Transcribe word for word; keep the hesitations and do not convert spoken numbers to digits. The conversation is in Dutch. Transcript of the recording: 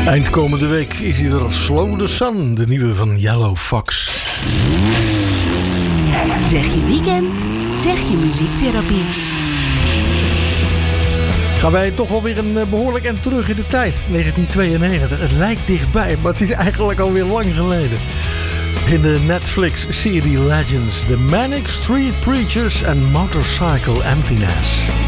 Eind komende week is hij er, Slow the Sun, de nieuwe van Yellow Fox. Zeg je weekend, zeg je muziektherapie. Gaan wij toch wel weer een behoorlijk end terug in de tijd. negentien tweeënnegentig. Het lijkt dichtbij, maar het is eigenlijk alweer lang geleden. In de Netflix-serie Legends, The Manic Street Preachers and Motorcycle Emptiness.